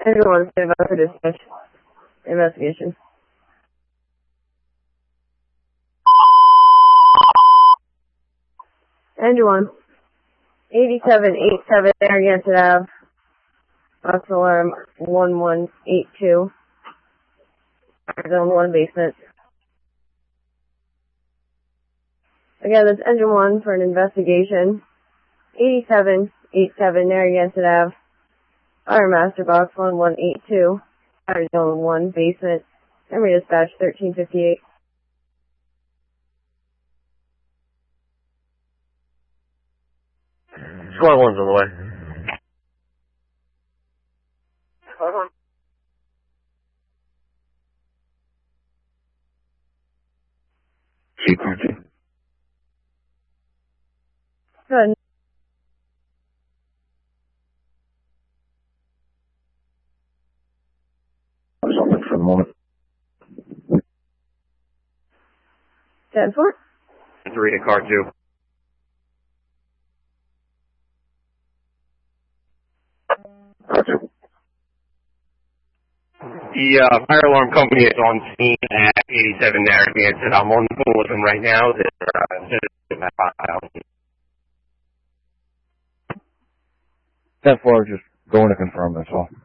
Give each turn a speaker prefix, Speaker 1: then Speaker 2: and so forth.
Speaker 1: Everyone say about the dispatch investigation. Engine 1. 8787 Narragansett Ave. Box alarm 1182. Zone 1 basement. Again, that's Engine 1 for an investigation. 8787 Narragansett Ave. Fire Master Box 1182. Fire Zone 1 basement. Memory dispatch 1358.
Speaker 2: Squad 1's on the way.
Speaker 1: Squad 1.
Speaker 2: Security.
Speaker 1: Good.
Speaker 2: Something for the moment.
Speaker 1: 10-4.
Speaker 2: 3 to car 2. Car 2. The fire alarm company is on scene at 87 Narragansett. I'm on the phone with them right now. They're
Speaker 3: 10-4, just going to confirm, that's all.